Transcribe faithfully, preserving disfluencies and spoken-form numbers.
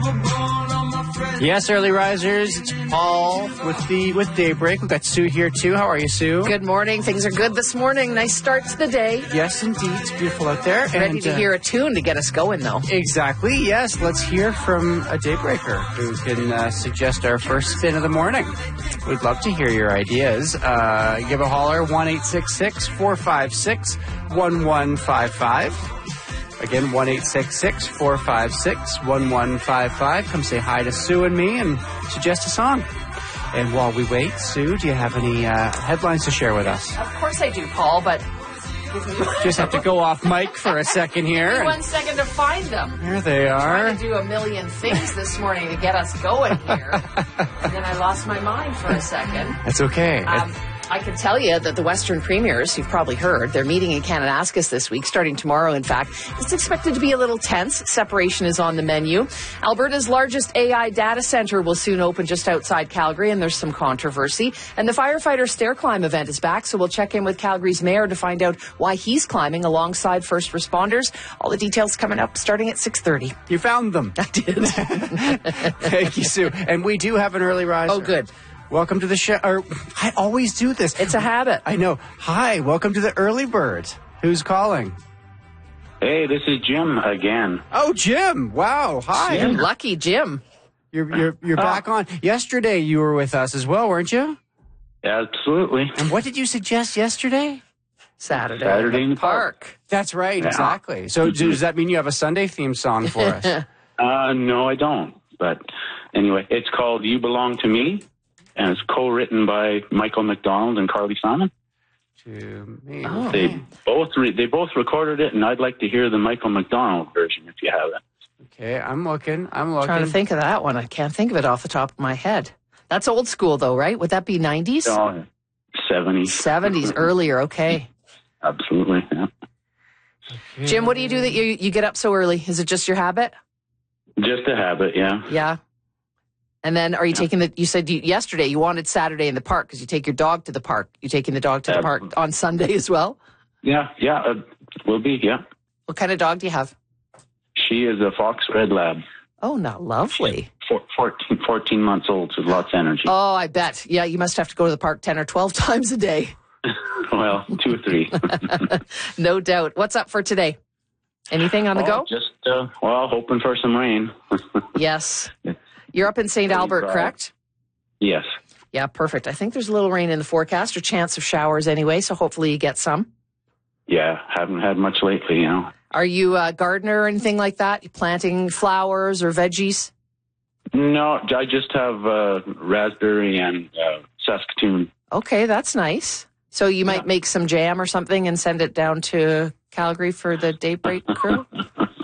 Yes, early risers. It's Paul with the with Daybreak. We've got Sue here too. How are you, Sue? Good morning. Things are good this morning. Nice start to the day. Yes, indeed. It's beautiful out there. Ready and, to uh, hear a tune to get us going, though. Exactly. Yes. Let's hear from a Daybreaker who can uh, suggest our first spin of the morning. We'd love to hear your ideas. Uh, give a holler one eight six six, four five six, one one five five. Again, one eight six six, four five six, one one five five. Come say hi to Sue and me and suggest a song. And while we wait, Sue, do you have any uh, headlines to share with us? Of course I do, Paul, but... Just have to go off mic for a second here. One second to find them. Here they I'm are. trying to do a million things this morning to get us going here. And then I lost my mind for a second. That's okay. Um, I can tell you that the Western Premiers, you've probably heard, they're meeting in Kananaskis this week, starting tomorrow, in fact. It's expected to be a little tense. Separation is on the menu. Alberta's largest A I data center will soon open just outside Calgary, and there's some controversy. And the firefighter stair climb event is back, so we'll check in with Calgary's mayor to find out why he's climbing alongside first responders. All the details coming up starting at six thirty. You found them. I did. Thank you, Sue. And we do have an early riser. Oh, good. Welcome to the show. Or, I always do this. It's a habit. I know. Hi, welcome to the early bird. Who's calling? Hey, this is Jim again. Oh, Jim. Wow. Hi. Jim, lucky Jim. You're you're you're back on. Yesterday you were with us as well, weren't you? Absolutely. And what did you suggest yesterday? Saturday. Saturday in the Park. That's right, Yeah. exactly. So does that mean you have a Sunday theme song for us? Uh, no, I don't. But anyway, it's called You Belong to Me, and it's co-written by Michael McDonald and Carly Simon. To me. Oh. They both re- they both recorded it, and I'd like to hear the Michael McDonald version if you have it. Okay, I'm looking. I'm looking. Trying to think of that one. I can't think of it off the top of my head. That's old school, though, right? Would that be nineties? Oh, seventies. seventies, earlier. Okay. Absolutely, yeah. Jim, what do you do that you you get up so early? Is it just your habit? Just a habit, yeah. Yeah. And then are you taking the, you said you, yesterday you wanted Saturday in the park because you take your dog to the park. You taking the dog to the park on Sunday as well? Yeah, yeah, uh, will be, yeah. What kind of dog do you have? She is a Fox Red Lab. Oh, not lovely. Four, fourteen, fourteen months old, so lots of energy. Oh, I bet. Yeah, you must have to go to the park ten or twelve times a day. Well, two or three. No doubt. What's up for today? Anything on the oh, go? Just, uh, well, hoping for some rain. Yes. You're up in Saint Albert, dry. correct? Yes. Yeah, perfect. I think there's a little rain in the forecast, or chance of showers anyway, so hopefully you get some. Yeah, haven't had much lately, you know. Are you a gardener or anything like that? You planting flowers or veggies? No, I just have uh, raspberry and uh, Saskatoon. Okay, that's nice. So you might make some jam or something and send it down to Calgary for the Daybreak crew?